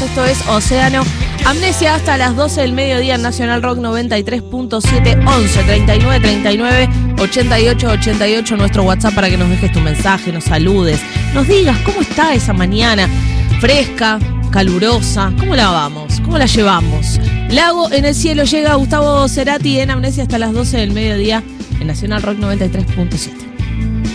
Esto es Océano Amnesia hasta las 12 del mediodía en Nacional Rock 93.7, 11 39 39 88 88, nuestro WhatsApp para que nos dejes tu mensaje, nos saludes, nos digas cómo está esa mañana fresca, calurosa, cómo la vamos, cómo la llevamos. Lago en el cielo, llega Gustavo Cerati en Amnesia hasta las 12 del mediodía en Nacional Rock 93.7.